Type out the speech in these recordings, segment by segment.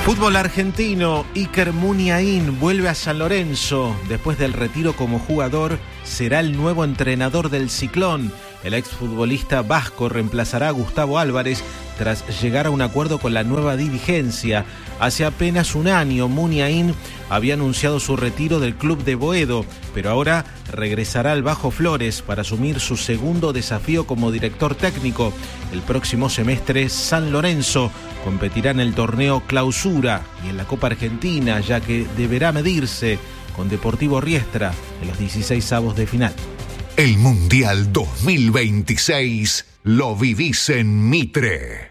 Fútbol argentino, Iker Muniain vuelve a San Lorenzo. Después del retiro como jugador, será el nuevo entrenador del Ciclón. El exfutbolista vasco reemplazará a Gustavo Álvarez tras llegar a un acuerdo con la nueva dirigencia. Hace apenas un año, Muniain había anunciado su retiro del club de Boedo, pero ahora regresará al Bajo Flores para asumir su segundo desafío como director técnico. El próximo semestre, San Lorenzo competirá en el torneo Clausura y en la Copa Argentina, ya que deberá medirse con Deportivo Riestra en los 16avos de final. El Mundial 2026 lo vivís en Mitre.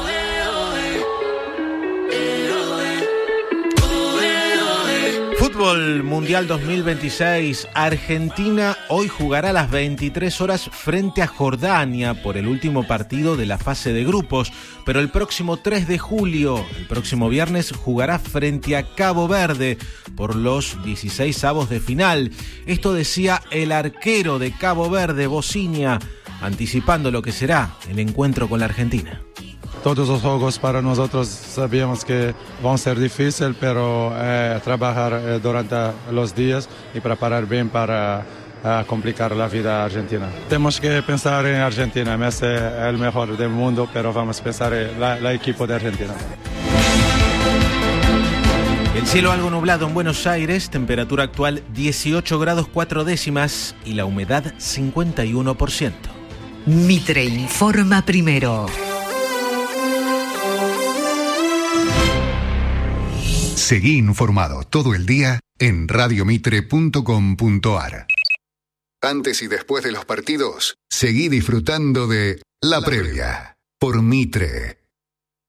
Fútbol Mundial 2026, Argentina hoy jugará a las 23 horas frente a Jordania por el último partido de la fase de grupos, pero el próximo 3 de julio, el próximo viernes, jugará frente a Cabo Verde por los 16avos de final. Esto decía el arquero de Cabo Verde, Bocinia, anticipando lo que será el encuentro con la Argentina. Todos los juegos para nosotros sabíamos que van a ser difíciles, pero trabajar durante los días y preparar bien para complicar la vida a Argentina. Tenemos que pensar en Argentina. Messi es el mejor del mundo, pero vamos a pensar en el equipo de Argentina. El cielo algo nublado en Buenos Aires, temperatura actual 18 grados 4 décimas y la humedad 51%. Mitre informa primero. Seguí informado todo el día en radiomitre.com.ar. Antes y después de los partidos, seguí disfrutando de La Previa por Mitre.